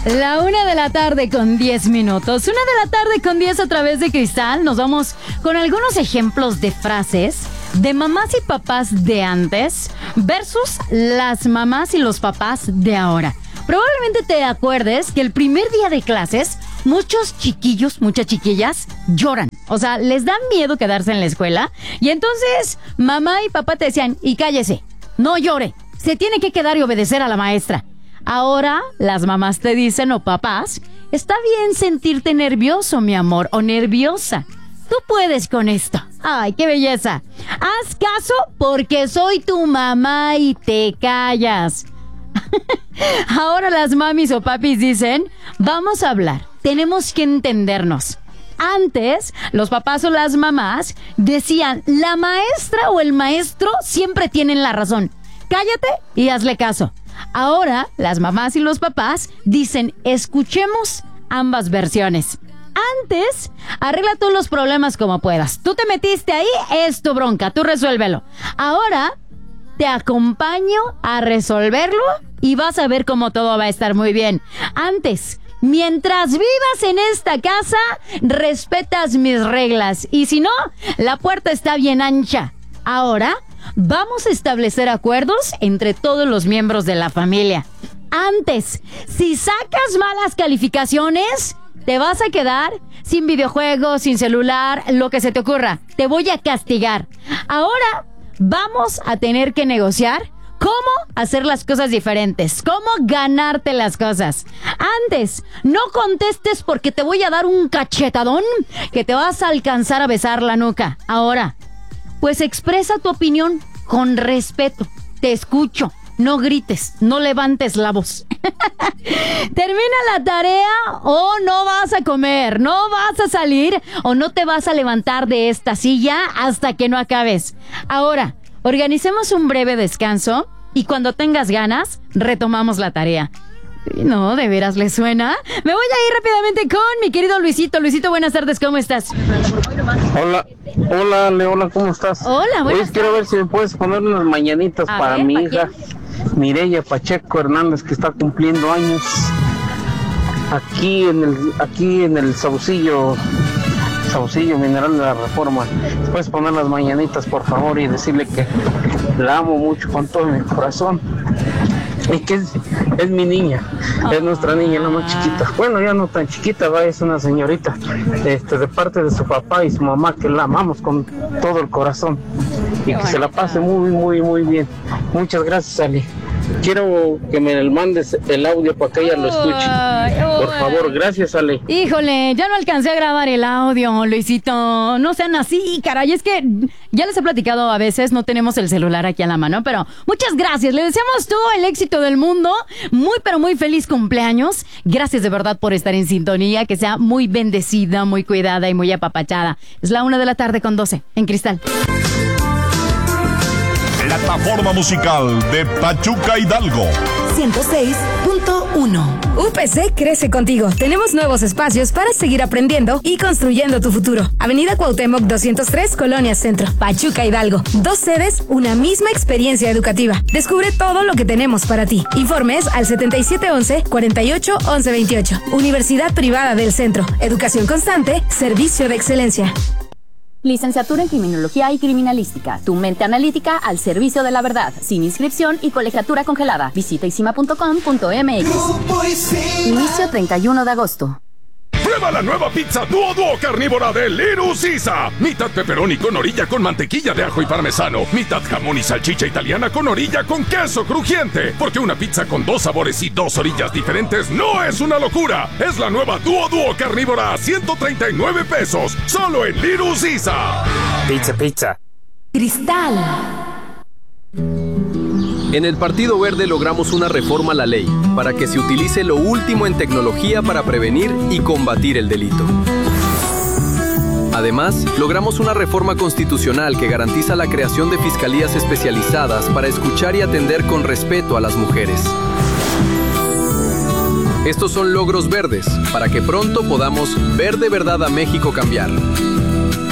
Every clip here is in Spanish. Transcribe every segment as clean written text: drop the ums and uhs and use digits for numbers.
La 1:10 p.m. 1:10 p.m. a través de Cristal. Nos vamos con algunos ejemplos de frases de mamás y papás de antes versus las mamás y los papás de ahora. Probablemente te acuerdes que el primer día de clases muchos chiquillos, muchas chiquillas lloran. O sea, les da miedo quedarse en la escuela. Y entonces mamá y papá te decían, y cállese, no llore, se tiene que quedar y obedecer a la maestra. Ahora las mamás te dicen, o papás, está bien sentirte nervioso, mi amor, o nerviosa. Tú puedes con esto. ¡Ay, qué belleza! Haz caso porque soy tu mamá y te callas. Ahora las mamis o papis dicen, vamos a hablar, tenemos que entendernos. Antes, los papás o las mamás decían, la maestra o el maestro siempre tienen la razón. Cállate y hazle caso. Ahora, las mamás y los papás dicen, escuchemos ambas versiones. Antes, arregla tú los problemas como puedas. Tú te metiste ahí, es tu bronca, tú resuélvelo. Ahora, te acompaño a resolverlo y vas a ver cómo todo va a estar muy bien. Antes, mientras vivas en esta casa, respetas mis reglas. Y si no, la puerta está bien ancha. Ahora, vamos a establecer acuerdos entre todos los miembros de la familia. Antes, si sacas malas calificaciones, te vas a quedar sin videojuegos, sin celular, lo que se te ocurra. Te voy a castigar. Ahora, vamos a tener que negociar cómo hacer las cosas diferentes, cómo ganarte las cosas. Antes, no contestes porque te voy a dar un cachetadón que te vas a alcanzar a besar la nuca. Ahora, pues expresa tu opinión con respeto. Te escucho. No grites, no levantes la voz. Termina la tarea o no vas a comer, no vas a salir o no te vas a levantar de esta silla hasta que no acabes. Ahora, organicemos un breve descanso y cuando tengas ganas, retomamos la tarea. No, ¿de veras le suena? Me voy a ir rápidamente con mi querido Luisito. Luisito, buenas tardes, ¿cómo estás? Hola, Leona, ¿cómo estás? Hola, buenas tardes. Quiero ver si me puedes poner unas mañanitas para mi hija, Mireya Pacheco Hernández, que está cumpliendo años. Aquí en el Saucillo Mineral de la Reforma. Puedes poner las mañanitas, por favor, y decirle que la amo mucho con todo mi corazón. Y que es mi niña, es nuestra niña, la más chiquita. Bueno, ya no tan chiquita, es una señorita, de parte de su papá y su mamá, que la amamos con todo el corazón. Y que se la pase muy, muy, muy bien. Muchas gracias, Ali. Quiero que me mandes el audio para que ella lo escuche. Por favor, gracias, Ale. Híjole, ya no alcancé a grabar el audio, Luisito. No sean así, caray. Es que ya les he platicado, a veces no tenemos el celular aquí a la mano, pero muchas gracias. Le deseamos todo el éxito del mundo. Muy, pero muy feliz cumpleaños. Gracias de verdad por estar en sintonía. Que sea muy bendecida, muy cuidada y muy apapachada. Es la 1:12 en Cristal. Plataforma musical de Pachuca Hidalgo 106.1. UPC crece contigo. Tenemos nuevos espacios para seguir aprendiendo y construyendo tu futuro. Avenida Cuauhtémoc 203, Colonia Centro, Pachuca Hidalgo. 2 sedes, una misma experiencia educativa. Descubre todo lo que tenemos para ti. Informes al 7711-481128. Universidad Privada del Centro. Educación constante, servicio de excelencia. Licenciatura en Criminología y Criminalística. Tu mente analítica al servicio de la verdad. Sin inscripción y colegiatura congelada. Visita isima.com.mx. Inicio 31 de agosto. Prueba la nueva pizza Duo carnívora de Little Caesar. Mitad pepperoni con orilla con mantequilla de ajo y parmesano. Mitad jamón y salchicha italiana con orilla con queso crujiente. Porque una pizza con 2 sabores y 2 orillas diferentes no es una locura. Es la nueva Duo carnívora a 139 pesos. Solo en Little Caesar. Pizza. Cristal. En el Partido Verde logramos una reforma a la ley para que se utilice lo último en tecnología para prevenir y combatir el delito. Además, logramos una reforma constitucional que garantiza la creación de fiscalías especializadas para escuchar y atender con respeto a las mujeres. Estos son logros verdes para que pronto podamos ver de verdad a México cambiar.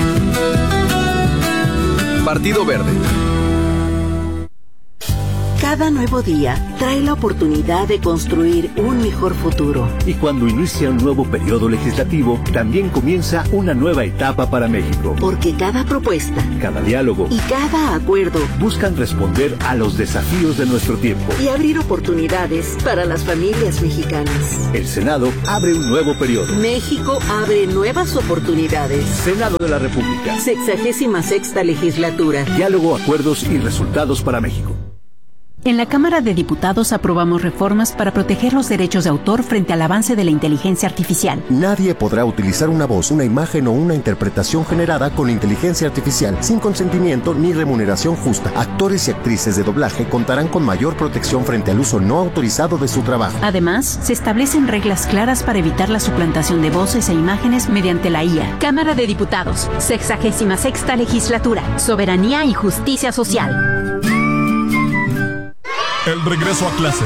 Partido Verde. Cada nuevo día trae la oportunidad de construir un mejor futuro. Y cuando inicia un nuevo periodo legislativo, también comienza una nueva etapa para México. Porque cada propuesta, cada diálogo y cada acuerdo buscan responder a los desafíos de nuestro tiempo y abrir oportunidades para las familias mexicanas. El Senado abre un nuevo periodo. México abre nuevas oportunidades. Senado de la República. 66ª legislatura. Diálogo, acuerdos y resultados para México. En la Cámara de Diputados aprobamos reformas para proteger los derechos de autor frente al avance de la inteligencia artificial. Nadie podrá utilizar una voz, una imagen o una interpretación generada con inteligencia artificial sin consentimiento ni remuneración justa. Actores y actrices de doblaje contarán con mayor protección frente al uso no autorizado de su trabajo. Además, se establecen reglas claras para evitar la suplantación de voces e imágenes mediante la IA. Cámara de Diputados, 66ª legislatura, soberanía y justicia social. El regreso a clase.